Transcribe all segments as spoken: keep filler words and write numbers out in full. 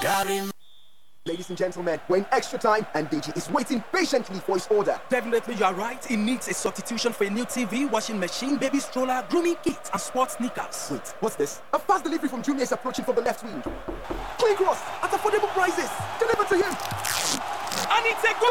Ladies and gentlemen, we're in extra time and Deji is waiting patiently for his order. Definitely, you are right. It needs a substitution for a new T V, washing machine, baby stroller, grooming kit, and sports sneakers. Wait, what's this? A fast delivery from Jumia is approaching from the left wing. Clean cross at affordable prices. Deliver to him. And it's a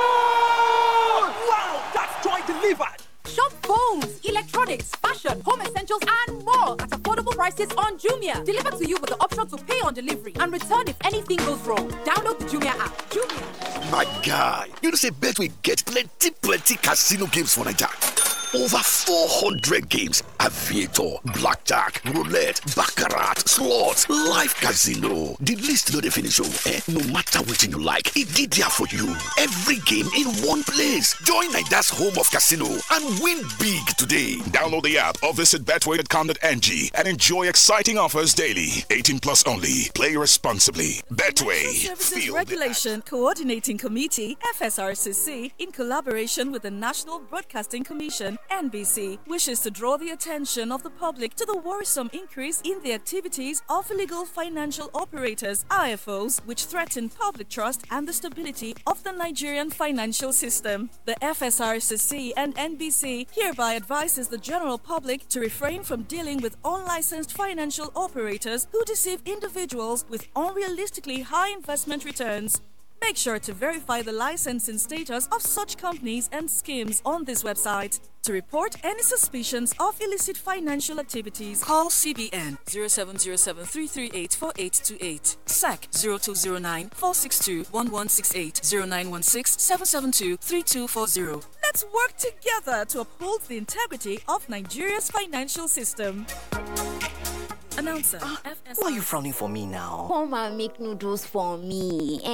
goal! Wow, that's joy delivered. Shop phones, electronics, fashion, home essentials, and more at affordable prices on Jumia. Delivered to you with the option to pay on delivery and return if anything goes wrong. Download the Jumia app. Jumia. My guy, you know say Betway get plenty, plenty casino games for Naija. Over four hundred games. Aviator, blackjack, roulette, baccarat, slots, live casino. The list no dey finish oh. Eh? No matter what you like, it dey there for you. Every game in one place. Join Naija's home of casino and win big today. Download the app or visit betway dot com dot n g and enjoy exciting offers daily. eighteen plus only. Play responsibly. Betway. Services Regulation that. Coordinating Committee, F S R C C, in collaboration with the National Broadcasting Commission, N B C, wishes to draw the attention of the public to the worrisome increase in the activities of illegal financial operators, I F Os, which threaten public trust and the stability of the Nigerian financial system. The F S R C C and N B C hereby advises the general public to refrain from dealing with unlicensed financial operators who deceive individuals with unrealistically high investment returns. Make sure to verify the licensing status of such companies and schemes on this website. To report any suspicions of illicit financial activities, call C B N zero seven zero seven, three three eight, four eight two eight, S A C zero two zero nine, four six two, one one six eight, zero nine one six, seven seven two, three two four zero. Let's work together to uphold the integrity of Nigeria's financial system. Announcer, uh, Why are you frowning for me now? Come and make noodles for me.